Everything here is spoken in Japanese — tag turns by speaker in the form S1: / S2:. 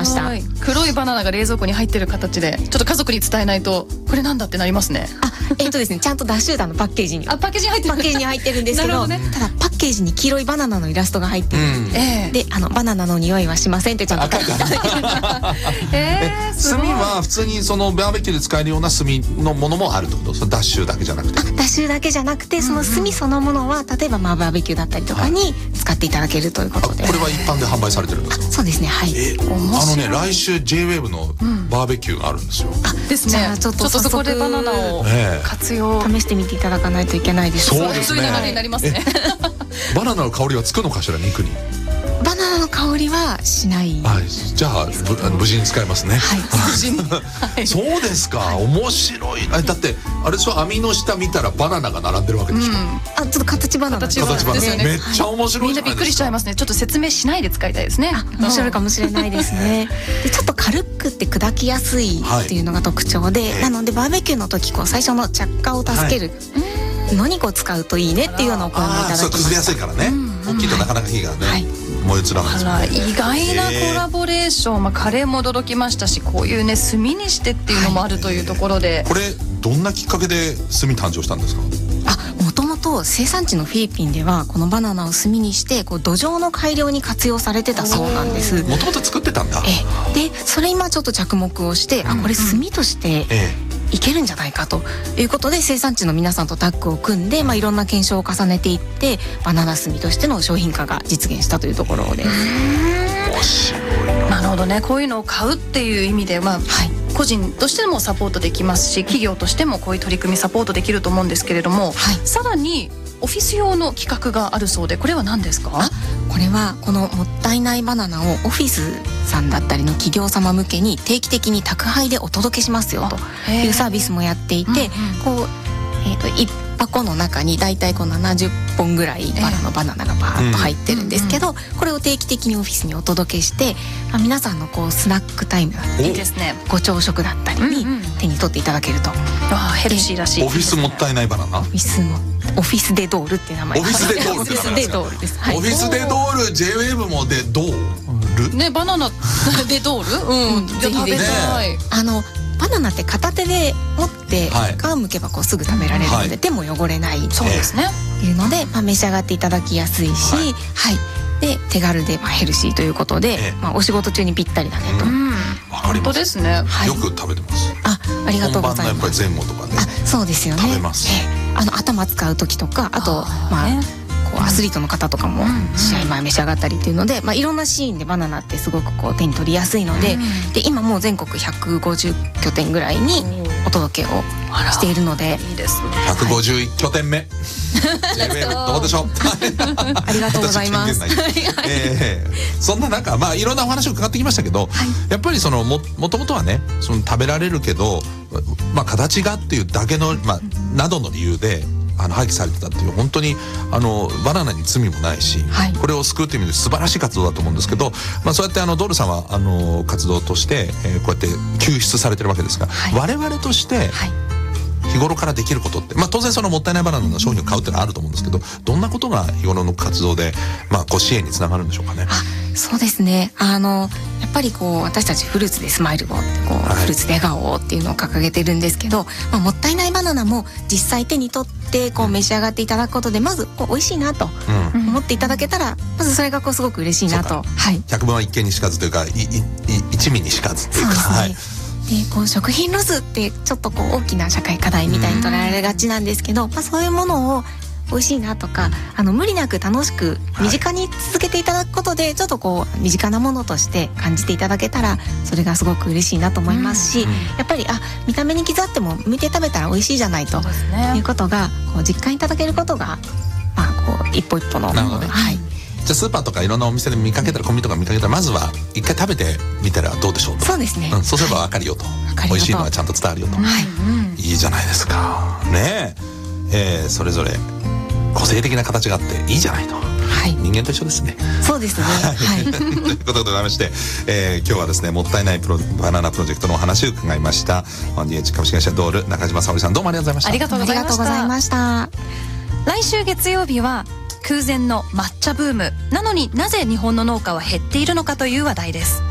S1: ました。
S2: 黒いバナナが冷蔵庫に入ってる形で、ちょっと家族に伝えないとこれなんだってなりますね。
S1: ですね、ちゃんとダッシューダのパッケージに
S2: パッケージに入ってる、
S1: パッケージに入ってるんですけど、ただパッケージに黄色いバナナのイラストが入ってる、でバナナの匂いはしませんってちゃんと書いていただいてる。
S3: 炭は普通にそのバーベキューで使えるような炭のものもあるってこと？そのダッシュだけじゃなくて。
S1: ダッシュだけじゃなくて、その炭そのものは例えばバーベキューだったりとかに使っていただけるということで。
S3: これは一般で販売されてるんですか？
S1: そうですね、はい。
S3: 来週 J-WAVE のバーベキューがあるんですよ。
S2: ですね。ちょっとそこでバナナを活用
S1: 試してみていただかないといけないです。
S3: そうですね。
S2: そういう流れになりますね。
S3: バナナの香りはつくのかしら、肉に。
S1: バナナの香りはしない。
S3: じゃあ無事に使えますね。
S2: 無事に。
S3: そうですか。面白い。だってあれでしょ、網の下見たらバナナが並んでるわけでしょ。
S1: ちょっと形バナナです
S3: ね。めっちゃ面白い。
S2: みんなびっくりしちゃいますね。ちょっと説明しないで使いたいですね。
S1: 面白いかもしれないですね。でちょっと軽くって砕きやすいっていうのが特徴で、なのでバーベキューの時最初の着火を助けるのに使うといいねっていうようなお声もいただきました。
S3: 崩れやすいからね。大きいとなかなか火がね燃え移らないですもんね。
S2: 意外なコラボレーション、カレーも驚きましたし、こういうね炭にしてっていうのもあるというところで、
S3: これどんなきっかけで炭誕生したんですか？
S1: もともと生産地のフィリピンではこのバナナを炭にして土壌の改良に活用されてたそうなんです。
S3: もともと作ってたんだ。
S1: でそれ今ちょっと着目をして、これ炭としていけるんじゃないかということで、生産地の皆さんとタッグを組んで、いろんな検証を重ねていって、バナナ炭としての商品化が実現したというところです。
S3: 面白いな。
S2: なるほどね。こういうのを買うっていう意味で個人としてもサポートできますし、企業としてもこういう取り組みサポートできると思うんですけれども、さらにオフィス用の企画があるそうで、これは何ですか？
S1: これはこのもったいないバナナをオフィスさんだったりの企業様向けに定期的に宅配でお届けしますよというサービスもやっていて、1箱の中にだいたい70本ぐらいのバナナがバーッと入ってるんですけど、これを定期的にオフィスにお届けして、皆さんのスナックタイムだったりご朝食だったりに手に取っていただけると。
S2: ヘルシーらしい。
S3: オフィスもったいないバナナ、
S1: オフィスデドールっていう名前。
S3: オフィスデドール
S1: オフィスデドールです。
S3: オフィスデドール、 J-WAVE もデドール
S2: ね、バナナデドール
S1: ぜひぜひ。バナナって片手で持って皮むけばすぐ食べられるので、手も汚れない。
S2: そうですね。
S1: いうので召し上がっていただきやすいし、で手軽でヘルシーということで、お仕事中にぴったりだねと。
S2: 本当ですね。
S3: よく食べてます。
S1: ありがとうございます。
S3: 本番のやっぱり前後とかね。
S1: そうですよね。
S3: 食べます。
S1: 頭使う時とか、あとアスリートの方とかも試合前召し上がったりっていうので、いろんなシーンでバナナってすごく手に取りやすいので、今もう全国150拠点ぐらいにお届けをしているので。
S2: いいですね。
S3: 151拠点目。J-WAVE どうでしょう。
S1: ありがとうございます。
S3: そんな中いろんなお話を伺ってきましたけど、やっぱりもともとはね、食べられるけど形がっていうだけのなどの理由で廃棄されてたっていう、本当にバナナに罪もないし、これを救うという意味で素晴らしい活動だと思うんですけど、そうやってドールさんは活動として、こうやって救出されてるわけですが、我々として日頃からできることって、当然もったいないバナナの商品を買うっていうのはあると思うんですけど、どんなことが日頃の活動で支援につながるんでしょうかね。
S1: そうですね。やっぱり私たちフルーツでスマイルをってフルーツで笑顔をっていうのを掲げてるんですけど、もったいないバナナも実際手に取って召し上がっていただくことで、まず美味しいなと思っていただけたら、まずそれがすごく嬉しいなと。
S3: 百聞は一見にしかずというか、一味にしかずというか。
S1: で食品ロスってちょっと大きな社会課題みたいに捉えられがちなんですけど、そういうものを美味しいなとか、無理なく楽しく身近に続けていただくことで、ちょっと身近なものとして感じていただけたら、それがすごく嬉しいなと思いますし、やっぱり見た目に傷あっても剥いて食べたら美味しいじゃないということが実感いただけることが一歩一歩の。
S3: なるほどね。じゃあスーパーとかいろんなお店で見かけたら、コンビニとか見かけたら、まずは一回食べてみたらどうでしょうと。
S1: そうですね。
S3: そうすれば分かるよと。美味しいのはちゃんと伝わるよと。いいじゃないですかね。それぞれ個性的な形があっていいじゃないと。人間と一緒ですね。
S1: そうですね。
S3: ということでございまして、今日はですね、もったいないバナナプロジェクトのお話を伺いました。DH 株式会社ドール中島沙織さん、どうもありがとうございました。
S2: ありがとうございました。来週月曜日は空前の抹茶ブームなのに、なぜ日本の農家は減っているのかという話題です。